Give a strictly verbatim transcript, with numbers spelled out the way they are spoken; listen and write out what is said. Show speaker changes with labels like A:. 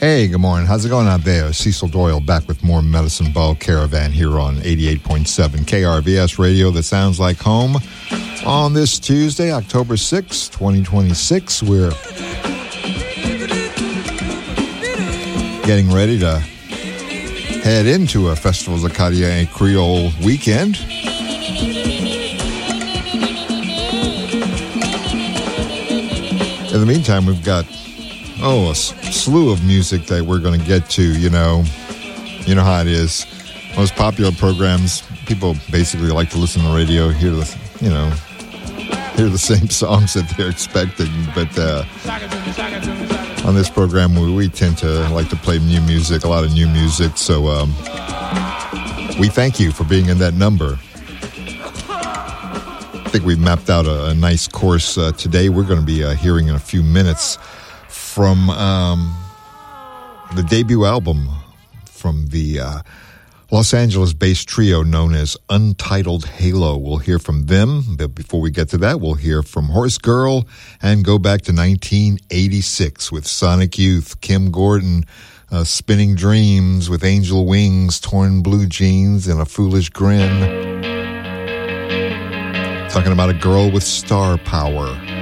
A: Hey, good morning. How's it going out there? Cecil Doyle back with more Medicine Ball Caravan here on eighty-eight point seven K R V S radio that sounds like home. On this Tuesday, October sixth, twenty twenty-six, we're getting ready to head into a Festivals Acadia and Creole weekend. In the meantime, we've got Oh, a slew of music that we're going to get to, you know. You know how it is. Most popular programs, people basically like to listen to the radio, hear the, you know, hear the same songs that they're expecting. But uh, on this program, we, we tend to like to play new music, a lot of new music. So um, we thank you for being in that number. I think we've mapped out a, a nice course uh, today. We're going to be uh, hearing in a few minutes from um, the debut album from the uh, Los Angeles-based trio known as Untitled Halo. We'll hear from them, but before we get to that, we'll hear from Horse Girl and go back to nineteen eighty-six with Sonic Youth, Kim Gordon, uh, Spinning Dreams with Angel Wings, Torn Blue Jeans, and A Foolish Grin. Talking about a girl with star power.